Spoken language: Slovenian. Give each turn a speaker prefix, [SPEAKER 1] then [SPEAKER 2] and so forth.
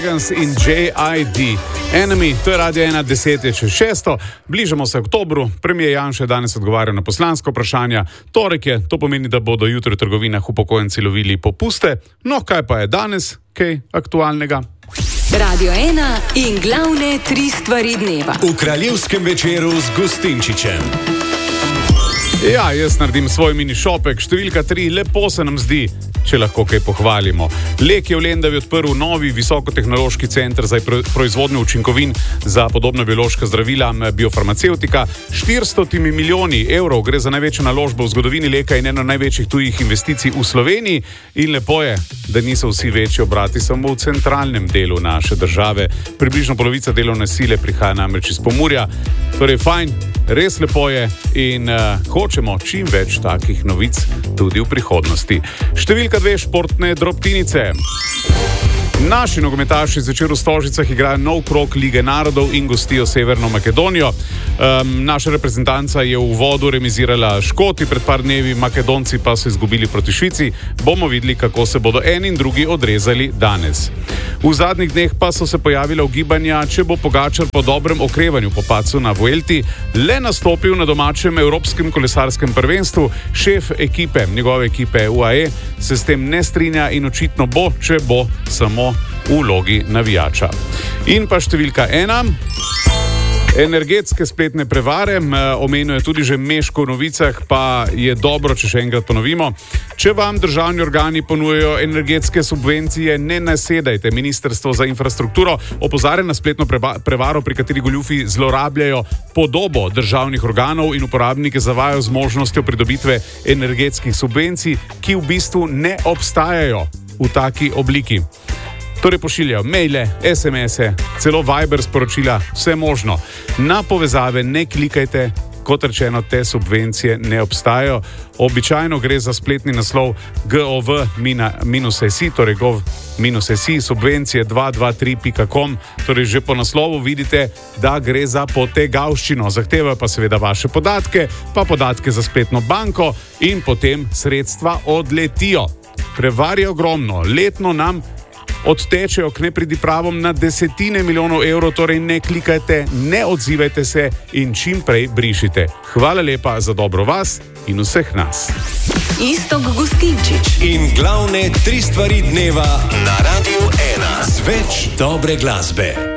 [SPEAKER 1] In J.I.D. Enemy, to je Radio 1, 10:06. Bližamo se oktobru, premijer Janša danes odgovarja na poslanska vprašanja. Torek je, to pomeni, da bodo jutri v trgovinah upokojenci lovili popuste. No, kaj pa je danes, kaj aktualnega?
[SPEAKER 2] Radio 1 in glavne 3 stvari dneva.
[SPEAKER 3] V kraljevskem večeru z Gustinčičem.
[SPEAKER 1] Ja, jaz naredim svoj mini šopek. Številka 3, lepo se nam zdi, če lahko kaj pohvalimo. Lek je v Lendavi odprl novi visokotehnološki center za proizvodnjo učinkovin za podobna biološka zdravila biofarmacevtika. 400 milijoni evrov gre za največjo naložbo v zgodovini Leka in eno največjih tujih investicij v Sloveniji. In lepo je, da niso vsi večji obrati samo v centralnem delu naše države. Približno polovica delovne sile prihaja namreč iz Pomurja. Torej fajn, res lepo je in hočemo čim več takih novic tudi v prihodnosti. Številka 2, športne drobtinice. Naši nogometaši zvečer v Stožicah igrajo nov krog Lige narodov in gostijo Severno Makedonijo. Naša reprezentanca je v uvodu remizirala Škoti, pred par dnevi Makedonci pa so izgubili proti Švici. Bomo videli, kako se bodo eni in drugi odrezali danes. V zadnjih dneh pa so se pojavila ugibanja, če bo Pogačar po dobrem okrevanju po padcu na Vuelti le nastopil na domačem evropskem kolesarskem prvenstvu. Šef ekipe, njegove ekipe UAE, se s tem ne strinja in očitno bo, če bo samo v vlogi navijača. In pa številka 1. Energetske spletne prevare, omenil je tudi že Meško v novicah, pa je dobro, če še enkrat ponovimo. Če vam državni organi ponujajo energetske subvencije, ne nasedajte. Ministrstvo za infrastrukturo opozarja na spletno prevaro, pri kateri goljufi zlorabljajo podobo državnih organov in uporabnike zavajajo z možnostjo pridobitve energetskih subvencij, ki v bistvu ne obstajajo v taki obliki. Torej pošiljajo maile, SMS-e, celo Viber sporočila, vse možno. Na povezave ne klikajte, kot rečeno, te subvencije ne obstajajo. Običajno gre za spletni naslov gov-si, torej gov-si, subvencije 223.com, torej že po naslovu vidite, da gre za potegavščino. Zahtevajo pa seveda vaše podatke, pa podatke za spletno banko in potem sredstva odletijo. Prevar je ogromno, letno nam odtečejo k nepridipravom na desetine milijonov evrov, torej ne klikajte, ne odzivajte se in čim prej brišite. Hvala lepa za dobro vas in vseh nas.
[SPEAKER 2] Iztok Gustinčič
[SPEAKER 3] in glavne 3 stvari dneva na Radio 1 z več dobre glasbe.